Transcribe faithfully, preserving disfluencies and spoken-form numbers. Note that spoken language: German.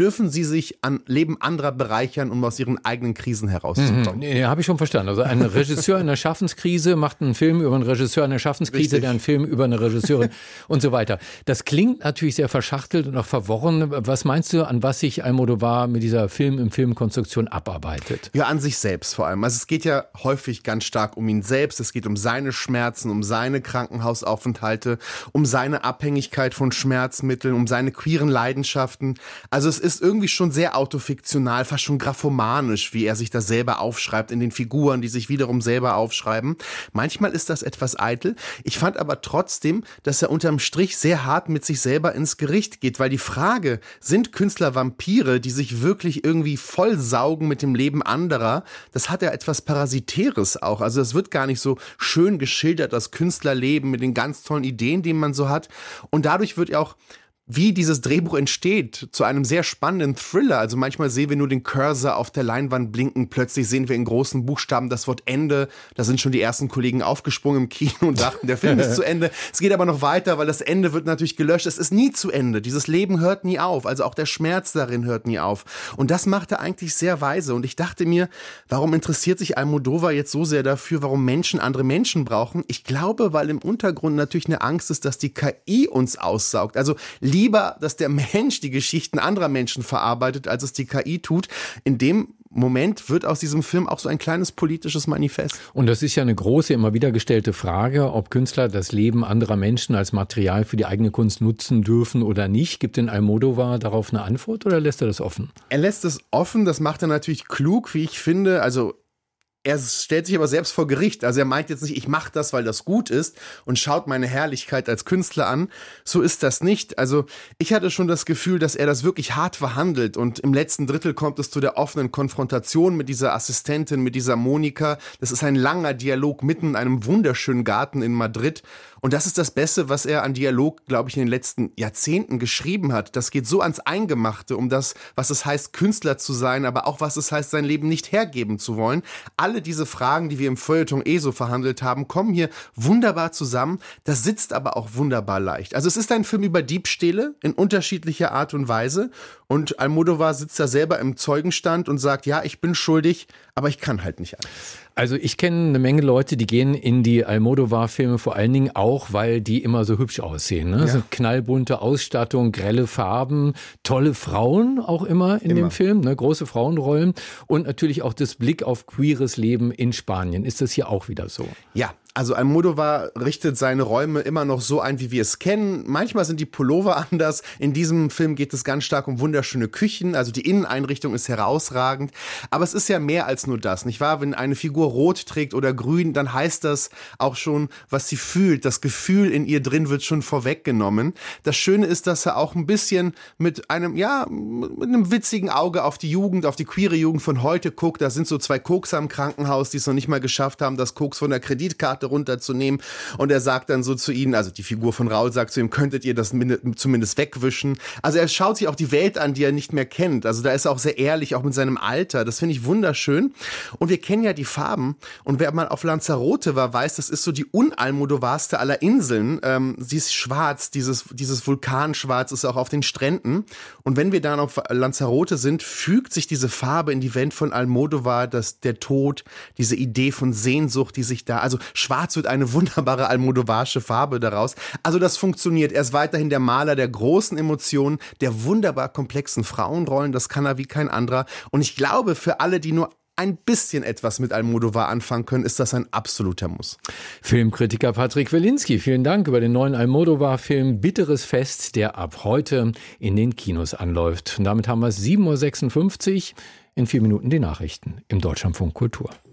dürfen sie sich an Leben anderer bereichern, um aus ihren eigenen Krisen herauszukommen. Mhm. Nee, habe ich schon verstanden. Also ein Regisseur in der Schaffenskrise macht einen Film über einen Regisseur in der Schaffenskrise, Richtig. der einen Film über eine Regisseurin und so weiter. Das klingt natürlich sehr verschachtelt und auch verworren. Was meinst du, an was sich Almodóvar mit dieser Film im Filmkonstruktion abarbeitet? Ja, an sich selbst vor allem. Also es geht ja häufig ganz stark um ihn selbst. Es geht um seine Schmerzen, um seine Krankenhausaufenthalte, um seine Abhängigkeit von Schmerzmitteln, um seine queeren Leidenschaften. Also es ist irgendwie schon sehr autofiktional, fast schon graphomanisch, wie er sich das selber aufschreibt in den Figuren, die sich wiederum selber aufschreiben. Manchmal ist das etwas eitel. Ich fand aber trotzdem, dass er unterm Strich sehr hart mit sich selber ins Gericht geht, weil die Frage, sind Künstler Vampire, die sich wirklich irgendwie vollsaugen mit dem Leben anderer, das hat ja etwas Parasitäres auch. Also es wird gar nicht so schön geschildert, das Künstlerleben mit den ganz tollen Ideen, die man so hat. Und dadurch wird ja auch, wie dieses Drehbuch entsteht, zu einem sehr spannenden Thriller. Also manchmal sehen wir nur den Cursor auf der Leinwand blinken, plötzlich sehen wir in großen Buchstaben das Wort Ende. Da sind schon die ersten Kollegen aufgesprungen im Kino und dachten, der Film ist zu Ende. Es geht aber noch weiter, weil das Ende wird natürlich gelöscht. Es ist nie zu Ende. Dieses Leben hört nie auf. Also auch der Schmerz darin hört nie auf. Und das macht er eigentlich sehr weise. Und ich dachte mir, warum interessiert sich Almodóvar jetzt so sehr dafür, warum Menschen andere Menschen brauchen? Ich glaube, weil im Untergrund natürlich eine Angst ist, dass die K I uns aussaugt. Also lieber, dass der Mensch die Geschichten anderer Menschen verarbeitet, als es die K I tut. In dem Moment wird aus diesem Film auch so ein kleines politisches Manifest. Und das ist ja eine große, immer wieder gestellte Frage, ob Künstler das Leben anderer Menschen als Material für die eigene Kunst nutzen dürfen oder nicht. Gibt denn Almodóvar darauf eine Antwort oder lässt er das offen? Er lässt es offen, das macht er natürlich klug, wie ich finde. Also er stellt sich aber selbst vor Gericht. Also er meint jetzt nicht, ich mache das, weil das gut ist und schaut meine Herrlichkeit als Künstler an. So ist das nicht. Also ich hatte schon das Gefühl, dass er das wirklich hart verhandelt und im letzten Drittel kommt es zu der offenen Konfrontation mit dieser Assistentin, mit dieser Monika. Das ist ein langer Dialog mitten in einem wunderschönen Garten in Madrid. Und das ist das Beste, was er an Dialog, glaube ich, in den letzten Jahrzehnten geschrieben hat. Das geht so ans Eingemachte, um das, was es heißt, Künstler zu sein, aber auch was es heißt, sein Leben nicht hergeben zu wollen. Alle diese Fragen, die wir im Feuilleton eh so verhandelt haben, kommen hier wunderbar zusammen. Das sitzt aber auch wunderbar leicht. Also es ist ein Film über Diebstähle in unterschiedlicher Art und Weise. Und Almodóvar sitzt da selber im Zeugenstand und sagt, ja, ich bin schuldig, aber ich kann halt nicht anders. Also ich kenne eine Menge Leute, die gehen in die Almodóvar-Filme vor allen Dingen auch, weil die immer so hübsch aussehen. Ne? Ja. So knallbunte Ausstattung, grelle Farben, tolle Frauen auch immer in immer. dem Film, ne? Große Frauenrollen und natürlich auch das Blick auf queeres Leben in Spanien. Ist das hier auch wieder so? Ja. Also Almodóvar richtet seine Räume immer noch so ein, wie wir es kennen. Manchmal sind die Pullover anders. In diesem Film geht es ganz stark um wunderschöne Küchen. Also die Inneneinrichtung ist herausragend. Aber es ist ja mehr als nur das, nicht wahr? Wenn eine Figur rot trägt oder grün, dann heißt das auch schon, was sie fühlt. Das Gefühl in ihr drin wird schon vorweggenommen. Das Schöne ist, dass er auch ein bisschen mit einem, ja, mit einem witzigen Auge auf die Jugend, auf die queere Jugend von heute guckt. Da sind so zwei Kokser im Krankenhaus, die es noch nicht mal geschafft haben, das Koks von der Kreditkarte runterzunehmen. Und er sagt dann so zu ihnen, also die Figur von Raul sagt zu ihm, könntet ihr das zumindest wegwischen? Also er schaut sich auch die Welt an, die er nicht mehr kennt. Also da ist er auch sehr ehrlich, auch mit seinem Alter. Das finde ich wunderschön. Und wir kennen ja die Farben. Und wer mal auf Lanzarote war, weiß, das ist so die unalmodovarste aller Inseln. Ähm, sie ist schwarz, dieses, dieses Vulkanschwarz ist auch auf den Stränden. Und wenn wir dann auf Lanzarote sind, fügt sich diese Farbe in die Welt von Almodóvar, das, der Tod, diese Idee von Sehnsucht, die sich da, also schwarz wird eine wunderbare almodovarsche Farbe daraus. Also das funktioniert. Er ist weiterhin der Maler der großen Emotionen, der wunderbar komplexen Frauenrollen. Das kann er wie kein anderer. Und ich glaube, für alle, die nur ein bisschen etwas mit Almodóvar anfangen können, ist das ein absoluter Muss. Filmkritiker Patrick Wilinski, vielen Dank über den neuen Almodóvar-Film Bitteres Fest, der ab heute in den Kinos anläuft. Und damit haben wir es sieben Uhr sechsundfünfzig, in vier Minuten die Nachrichten im Deutschlandfunk Kultur.